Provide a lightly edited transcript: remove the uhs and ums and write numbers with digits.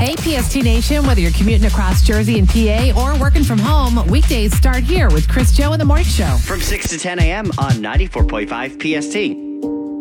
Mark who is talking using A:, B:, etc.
A: Hey, PST Nation, whether you're commuting across Jersey and PA or working from home, weekdays start here with Chris Joe and the Morning Show.
B: From 6 to 10 a.m. on 94.5 PST.